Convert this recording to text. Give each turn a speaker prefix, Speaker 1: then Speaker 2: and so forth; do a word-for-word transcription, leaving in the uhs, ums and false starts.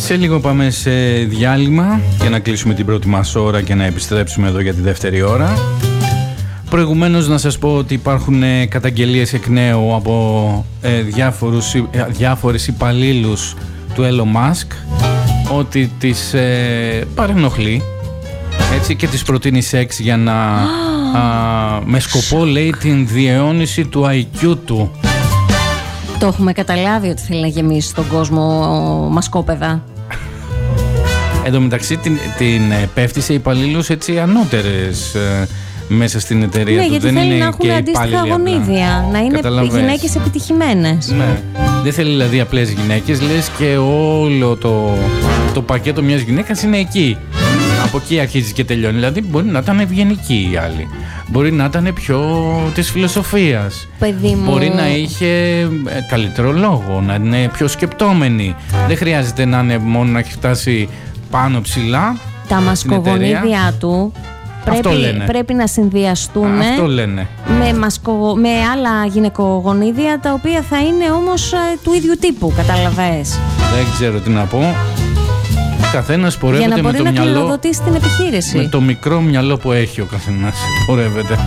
Speaker 1: Σε λίγο πάμε σε διάλειμμα για να κλείσουμε την πρώτη μας ώρα και να επιστρέψουμε εδώ για τη δεύτερη ώρα. Προηγουμένως να σας πω ότι υπάρχουν ε, καταγγελίες εκ νέου από ε, διάφορους, ε, διάφορες υπαλλήλους του Elon Musk ότι τις ε, παρενοχλεί, έτσι, και τις προτείνει σεξ για να α, με σκοπό, λέει, την διαιώνιση του άι κιου του.
Speaker 2: Το έχουμε καταλάβει ότι θέλει να γεμίσει τον κόσμο μασκόπεδα.
Speaker 1: Εν τω μεταξύ την, την πέφτει σε υπαλλήλους έτσι ανώτερες ε, μέσα στην εταιρεία
Speaker 2: ναι,
Speaker 1: του.
Speaker 2: γιατί
Speaker 1: δεν
Speaker 2: θέλει
Speaker 1: είναι
Speaker 2: να έχουν αντίστοιχα γονίδια, να είναι γυναίκες επιτυχημένες.
Speaker 1: Ναι. Δεν θέλει δηλαδή απλές γυναίκες, λες και όλο το, το πακέτο μιας γυναίκας είναι εκεί. Από εκεί αρχίζει και τελειώνει. Δηλαδή μπορεί να ήταν ευγενική η άλλη. Μπορεί να ήταν πιο της φιλοσοφίας.
Speaker 2: Παιδί μου.
Speaker 1: Μπορεί να είχε καλύτερο λόγο, να είναι πιο σκεπτόμενη. Δεν χρειάζεται να είναι μόνο να έχει φτάσει πάνω ψηλά.
Speaker 2: Τα μασκογονίδια του πρέπει, πρέπει να συνδυαστούν
Speaker 1: Αυτό λένε.
Speaker 2: Με, μασκο, με άλλα γυναικογονίδια, τα οποία θα είναι όμως του ίδιου τύπου, καταλαβες.
Speaker 1: Δεν ξέρω τι να πω. Καθένας πορεύεται
Speaker 2: για να
Speaker 1: με
Speaker 2: μπορεί
Speaker 1: το
Speaker 2: να
Speaker 1: μυαλό,
Speaker 2: κληροδοτήσει την επιχείρηση.
Speaker 1: με το μικρό μυαλό που έχει ο καθένας πορεύεται.